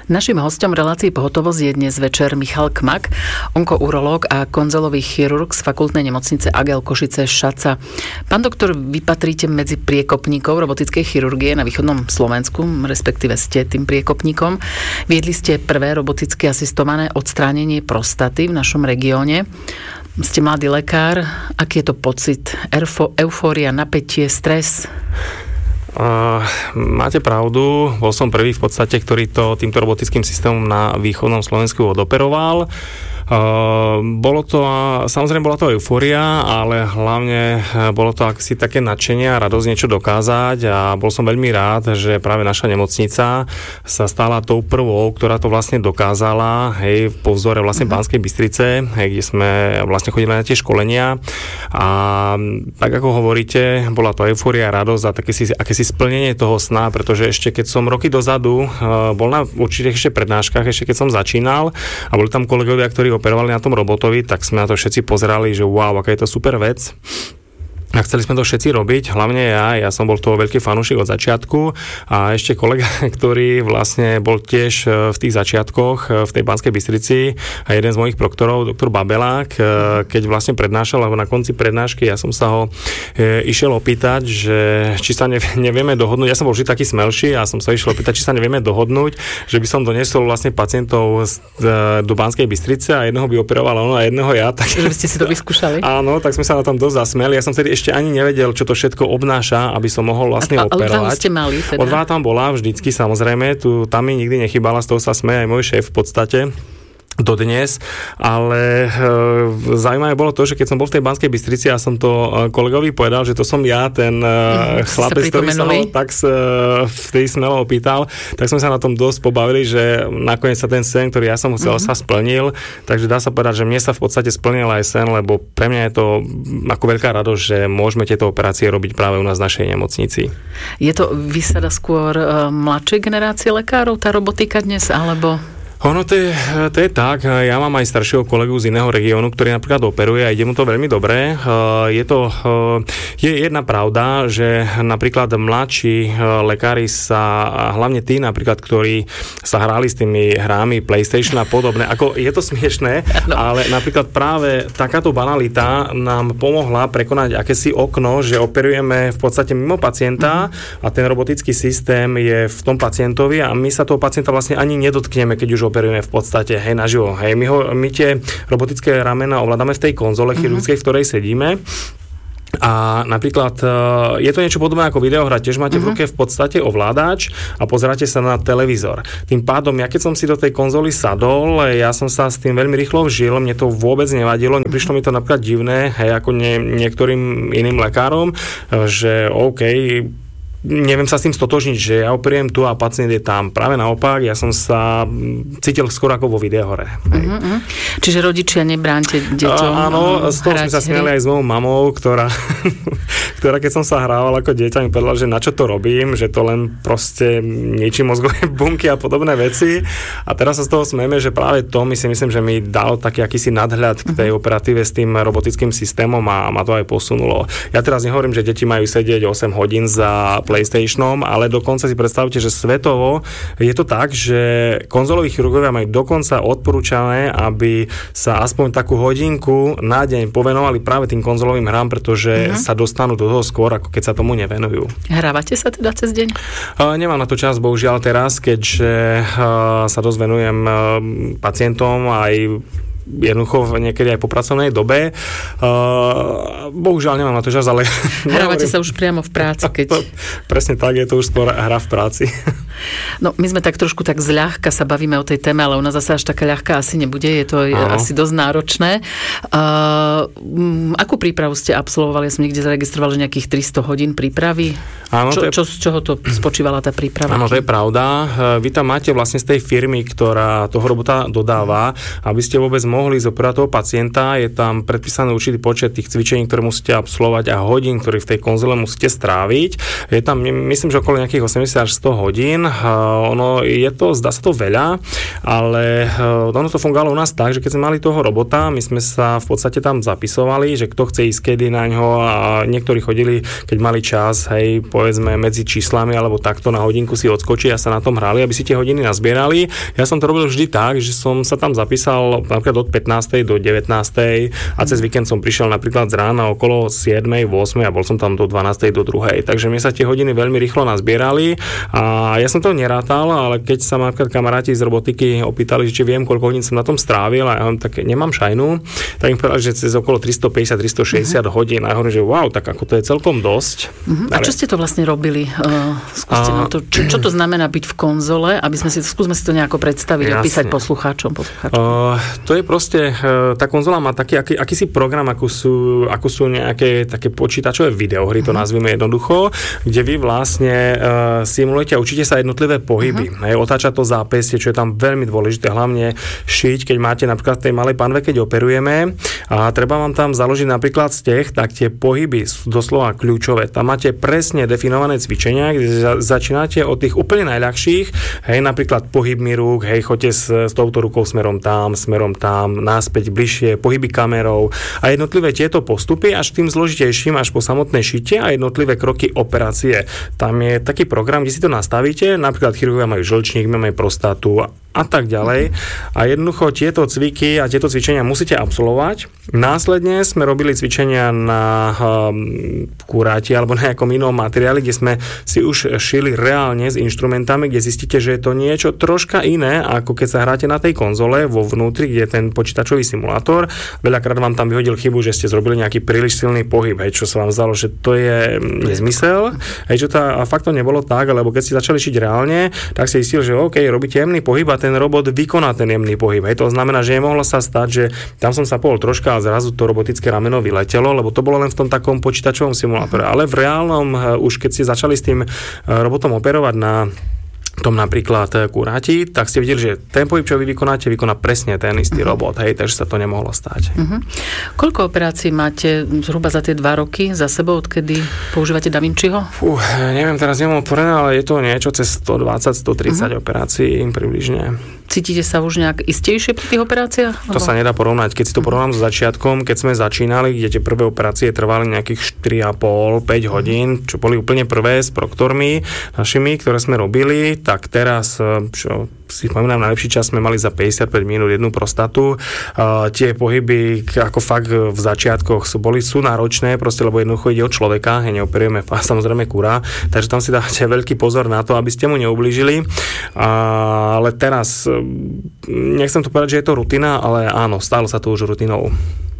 Naším hosťom relácie Pohotovosť je dnes večer Michal Kmak, onkourológ a konzolový chirurg z fakultnej nemocnice AGEL Košice Šaca. Pán doktor, vy patríte medzi priekopníkov robotickej chirurgie na východnom Slovensku, respektíve ste tým priekopníkom. Viedli ste prvé roboticky asistované odstránenie prostaty v našom regióne. Ste mladý lekár. Aký je to pocit? Eufória, napätie, stres? Máte pravdu, bol som prvý v podstate, ktorý to týmto robotickým systémom na východnom Slovensku odoperoval. Samozrejme bola to eufória, ale hlavne bolo to akosi také nadšenie a radosť niečo dokázať a bol som veľmi rád, že práve naša nemocnica sa stala tou prvou, ktorá to vlastne dokázala, po vzore vlastne Banskej Bystrice, kde sme vlastne chodili na tie školenia a tak ako hovoríte, bola to eufória, radosť a akési splnenie toho sna, pretože ešte keď som roky dozadu bol na určitých ešte prednáškach, ešte keď som začínal a boli tam kolegovia, ktorí operovali na tom robotovi, tak sme na to všetci pozerali, že wow, aká je to super vec. A chceli sme to všetci robiť, hlavne ja som bol toho veľký fanúšik od začiatku a ešte kolega, ktorý vlastne bol tiež v tých začiatkoch v tej Banskej Bystrici a jeden z mojich proktorov, doktor Babelák, keď vlastne prednášal, alebo na konci prednášky ja som sa ho išiel opýtať, že či sa nevieme dohodnúť, ja som bol vždy taký smelší a som sa išiel opýtať, či sa nevieme dohodnúť, že by som doniesol vlastne pacientov do Banskej Bystrice a jedného by operoval ono a jedného ja. Tak... Že by ste si to vyskúšali? Áno, tak sme sa na tom dosť zasmiali. Ja som vtedy ešte ani nevedel, čo to všetko obnáša, aby som mohol vlastne operovať. Odvahu ste mali teda? Odvaha tam bola vždycky, samozrejme. Tam mi nikdy nechybala, z toho sa smeje aj môj šéf v podstate. Dodnes, ale zaujímavé bolo to, že keď som bol v tej Banskej Bystrici a som to kolegovi povedal, že to som ja, ten chlapec, ktorý sa ho tak vtedy smelo opýtal, tak sme sa na tom dosť pobavili, že nakoniec sa ten sen, ktorý ja som chcel, sa splnil, takže dá sa povedať, že mne sa v podstate splnil aj sen, lebo pre mňa je to ako veľká radosť, že môžeme tieto operácie robiť práve u nás v našej nemocnici. Je to vysada skôr mladšej generácie lekárov, tá robotika dnes, alebo... Ono to je tak, ja mám aj staršieho kolegu z iného regiónu, ktorý napríklad operuje a ide mu to veľmi dobre. Je jedna pravda, že napríklad mladší lekári sa, hlavne tí napríklad, ktorí sa hrali s tými hrami PlayStation a podobné, ako je to smiešné, ale napríklad práve takáto banalita nám pomohla prekonať akési okno, že operujeme v podstate mimo pacienta a ten robotický systém je v tom pacientovi a my sa toho pacienta vlastne ani nedotkneme, keď už operujeme v podstate, naživo. My tie robotické ramena ovládame v tej konzole chirurgickej, v ktorej sedíme. A napríklad je to niečo podobné ako videohra, tiež máte v ruke v podstate ovládač a pozeráte sa na televízor. Tým pádom, ja keď som si do tej konzoly sadol, ja som sa s tým veľmi rýchlo vžil, mne to vôbec nevadilo, neprišlo mi to napríklad divné, ako niektorým iným lekárom, že OK, neviem sa s tým stotožniť, že ja operujem tu a pacient je tam. Práve naopak, ja som sa cítil skôr ako vo videohore. Čiže rodičia nebránte deťom áno, z toho sme sa smiali aj s mojou mamou, ktorá keď som sa hrával ako dieťa, mi povedala, že na čo to robím, že to len proste ničí mozgové bunky a podobné veci. A teraz sa z toho smieme, že práve to myslím, že mi dal taký akýsi nadhľad k tej operatíve s tým robotickým systémom a ma to aj posunulo. Ja teraz nehovorím, že deti majú sedieť 8 hodín za PlayStationom, ale dokonca si predstavte, že svetovo je to tak, že konzoloví chirurgovia majú dokonca odporúčané, aby sa aspoň takú hodinku na deň povenovali práve tým konzolovým hrám, pretože sa dostanú do toho skôr, ako keď sa tomu nevenujú. Hrávate sa teda cez deň? Nemám na to čas, bohužiaľ teraz, keďže sa dosť venujem pacientom aj jednoducho niekedy aj po pracovnej dobe. Bohužiaľ nemám na to čas, ale... Hrávate sa už priamo v práci, keď... Presne tak, je to už skôr hra v práci. No, my sme tak trošku tak zľahka sa bavíme o tej téme, ale u nás zase až taká ľahká asi nebude, je to asi dosť náročné. Akú prípravu ste absolvovali? Ja som niekde zaregistroval, že nejakých 300 hodín prípravy. Áno, z čoho to spočívala tá príprava? Áno, to je pravda. Vy tam máte vlastne z tej firmy, ktorá toho robota dodáva, aby ste vôbec mohli zoperať toho pacienta, je tam predpísaný určitý počet tých cvičení, ktoré musíte absolvovať a hodín, ktoré v tej konzole musíte stráviť. Je tam, myslím, že okolo nejakých 80 až 100 hodín. zdá sa to veľa, ale ono to fungovalo u nás tak, že keď sme mali toho robota, my sme sa v podstate tam zapisovali, že kto chce ísť kedy na ňo a niektorí chodili, keď mali čas, hej, povedzme medzi číslami alebo takto na hodinku si odskočiť a sa na tom hrali, aby si tie hodiny nazbierali. Ja som to robil vždy tak, že som sa tam zapísal napríklad od 15. do 19. a cez víkend som prišiel napríklad z rána okolo 7. 8. a bol som tam do 12. do 2. Takže mi sa tie hodiny veľmi rýchlo nazbierali a ja som to nerátal, ale keď sa ma napríklad kamaráti z robotiky opýtali, či viem, koľko hodín som na tom strávil a ja tak nemám šajnu, tak im povedal, že cez okolo 350-360 hodín a ja hovorím, že wow, tak ako to je celkom dosť. A čo ste to vlastne robili? Skúste nám to, čo to znamená byť v konzole, aby skúsme si to nejako predstaviť a písať poslucháčom. To je proste, tá konzola má taký akýsi program, ako sú nejaké také počítačové videohry, to nazvime jednoducho, kde vy vlastne simulujete a učíte sa jednotlivé pohyby. Otáča to zápästie, čo je tam veľmi dôležité, hlavne šiť, keď máte napríklad v tej malej panve, keď operujeme a treba vám tam založiť napríklad steh, tak tie pohyby sú doslova kľúčové. Tam máte presne definované cvičenia, kde začínate od tých úplne najľahších, hej, napríklad pohybmi rúk, hej, choďte s touto rukou smerom tam, náspäť bližšie, pohyby kamerou a jednotlivé tieto postupy až tým zložitejším, až po samotné šitie a jednotlivé kroky operácie. Tam je taký program, kde si to nastavíte, napríklad chirurgovia majú žlčník, my máme prostatu a tak ďalej. A jednoducho tieto cviky a tieto cvičenia musíte absolvovať. Následne sme robili cvičenia na kuráti alebo na nejakom inom materiáli, kde sme si už šili reálne s inštrumentami, kde zistíte, že je to niečo troška iné, ako keď sa hráte na tej konzole vo vnútri, kde je ten počítačový simulátor. Veľakrát vám tam vyhodil chybu, že ste zrobili nejaký príliš silný pohyb, hej, čo sa vám zdalo, že to je nezmysel. Hej, a fakt to nebolo tak, lebo keď ste začali šiť reálne, tak si zistil, že OK, robíte jemný pohyb a ten robot vykoná ten jemný pohyb. Hej, to znamená, že mohlo sa stať, že tam som sa pohol troška a zrazu to robotické rameno vyletelo, lebo to bolo len v tom takom počítačovom simulátore. Ale v reálnom, už keď ste začali s tým robotom operovať na tom napríklad kuráti, tak ste videli, že ten pohyb, čo vy vykonáte, vykoná presne ten istý robot, hej, takže sa to nemohlo stať. Koľko operácií máte zhruba za tie 2 roky za sebou, odkedy používate Da Vinciho? Neviem, teraz nemám otvorené, ale je to niečo cez 120-130 operácií približne. Cítite sa už nejak istejšie pri tých operáciách? To sa nedá porovnať. Keď si to porovnám so začiatkom, keď sme začínali, kde tie prvé operácie trvali nejakých 4,5-5 hodín, čo boli úplne prvé s proktormi našimi, ktoré sme robili, tak teraz, čo si spomínam, najlepší čas sme mali za 55 minút jednu prostatu. Tie pohyby, ako fakt v začiatkoch sú náročné, proste, lebo jednoducho ide od človeka, neoperujeme samozrejme kura, takže tam si dávate veľký pozor na to, aby ste mu neublížili. Ale teraz, nechcem to povedať, že je to rutina, ale áno, stalo sa to už rutinou.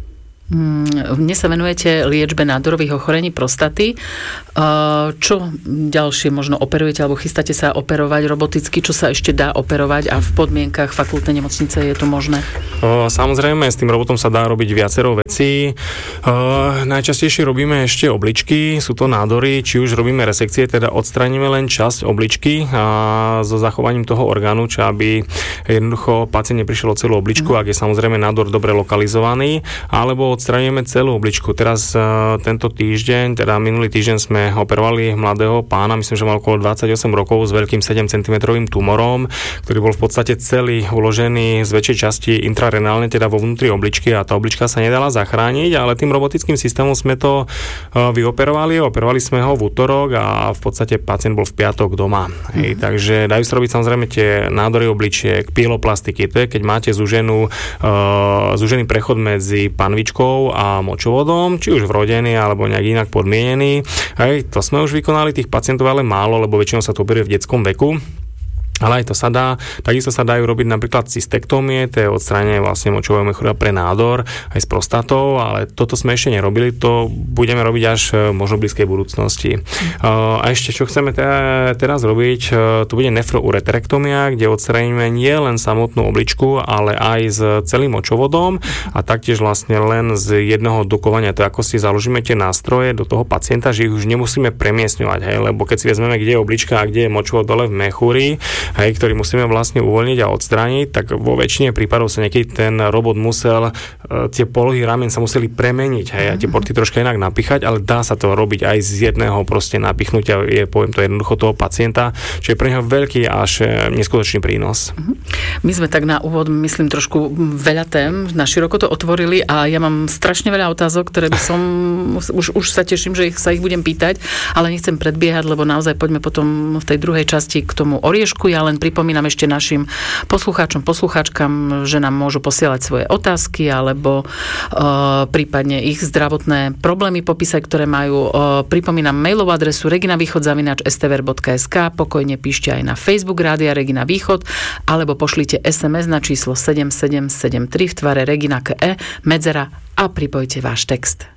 Dnes sa venujete liečbe nádorových ochorení prostaty. Čo ďalšie možno operujete alebo chystáte sa operovať roboticky? Čo sa ešte dá operovať a v podmienkach fakultnej nemocnice je to možné? Samozrejme, s tým robotom sa dá robiť viacero vecí. Najčastejšie robíme ešte obličky, sú to nádory, či už robíme resekcie, teda odstránime len časť obličky a so zachovaním toho orgánu, čo aby jednoducho pacient neprišiel o celú obličku, ak je samozrejme nádor dobre lokalizovaný, alebo odstraňujeme celú obličku. Teraz tento týždeň, teda minulý týždeň sme operovali mladého pána, myslím, že mal okolo 28 rokov s veľkým 7 cm tumorom, ktorý bol v podstate celý uložený z väčšej časti intrarenálne, teda vo vnútri obličky a tá oblička sa nedala zachrániť, ale tým robotickým systémom sme to vyoperovali. Operovali sme ho v utorok a v podstate pacient bol v piatok doma. Hej, takže dajú sa robiť samozrejme tie nádory obličiek, pieloplastiky, to je keď máte zúžený prechod medzi panvičkou a močovodom, či už vrodený alebo nejak inak podmienený. Hej, to sme už vykonali, tých pacientov ale málo, lebo väčšinou sa to operuje v detskom veku. Ale aj to sa dá, takisto sa dajú robiť napríklad cystektómie, to je odstránenie vlastne močového mechúra pre nádor aj s prostatou, ale toto sme ešte nerobili, to budeme robiť až možno v blízkej budúcnosti. A ešte čo chceme teraz robiť, to bude nefroureterektómia, kde odstránime nie len samotnú obličku, ale aj s celým močovodom a taktiež vlastne len z jedného dokovania, to ako si založíme tie nástroje do toho pacienta, že ich už nemusíme premiesňovať, hej, lebo keď si vezmeme, kde je oblička a kde je močovod dole v mechúri, ktorý musíme vlastne uvoľniť a odstrániť, tak vo väčšine prípadov sa niekedy ten robot musel, tie polohy ramien sa museli premeniť, a tie porty troška inak napíchať, ale dá sa to robiť aj z jedného proste napichnutia, poviem to jednoducho, toho pacienta, čo je pre neho veľký až neskutočný prínos. My sme tak na úvod, myslím, trošku veľa tém na široko to otvorili a ja mám strašne veľa otázok, ktoré by som už sa teším, že sa ich budem pýtať, ale nechcem predbiehať, lebo naozaj poďme potom v tej druhej časti k tomu oriešku. Ja len pripomínam ešte našim poslucháčom, poslucháčkam, že nám môžu posielať svoje otázky alebo prípadne ich zdravotné problémy popísať, ktoré majú. Pripomínam mailovú adresu reginavýchod@stver.sk, pokojne píšte aj na Facebook Rádia Regina Východ, alebo pošlite SMS na číslo 7773 v tvare Regina KE, medzera a pripojte váš text.